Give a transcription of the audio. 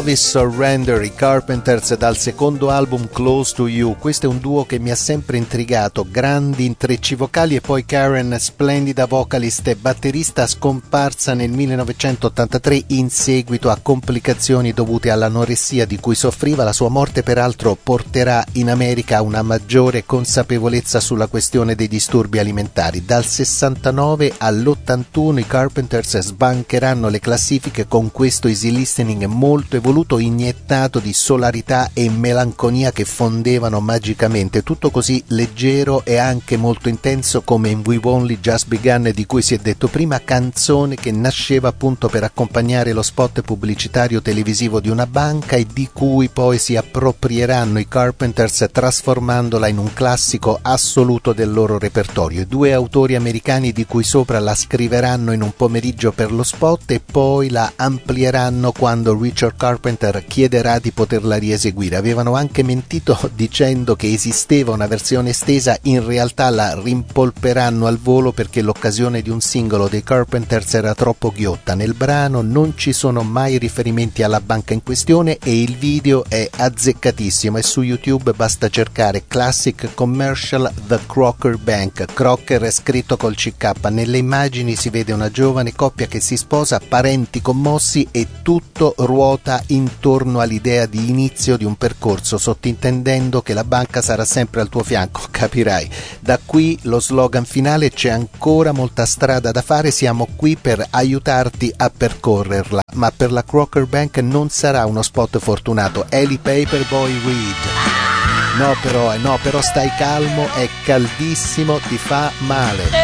Love is Surrender, i Carpenters, dal secondo album Close to You. Questo è un duo che mi ha sempre intrigato, grandi intrecci vocali, e poi Karen, splendida vocalist e batterista, scomparsa nel 1983 in seguito a complicazioni dovute all'anoressia di cui soffriva. La sua morte peraltro porterà in America a una maggiore consapevolezza sulla questione dei disturbi alimentari. Dal 69 all'81 i Carpenters sbancheranno le classifiche con questo easy listening molto evoluto, iniettato di solarità e melanconia che fondevano magicamente, tutto così leggero e anche molto intenso come in We've Only Just Begun, di cui si è detto prima, canzone che nasceva appunto per accompagnare lo spot pubblicitario televisivo di una banca e di cui poi si approprieranno i Carpenters trasformandola in un classico assoluto del loro repertorio. I due autori americani di cui sopra la scriveranno in un pomeriggio per lo spot e poi la amplieranno quando Richard Carpenter chiederà di poterla rieseguire. Avevano anche mentito dicendo che esisteva una versione estesa, in realtà la rimpolperanno al volo perché l'occasione di un singolo dei Carpenters era troppo ghiotta. Nel brano non ci sono mai riferimenti alla banca in questione e il video è azzeccatissimo, e su YouTube basta cercare Classic Commercial The Crocker Bank. Crocker è scritto col CK. Nelle immagini si vede una giovane coppia che si sposa, parenti commossi, e tutto ruota intorno all'idea di inizio di un percorso, sottintendendo che la banca sarà sempre al tuo fianco, capirai. Da qui lo slogan finale: c'è ancora molta strada da fare, siamo qui per aiutarti a percorrerla. Ma per la Crocker Bank non sarà uno spot fortunato. Ellie Paperboy Reed. No però stai calmo, è caldissimo, ti fa male.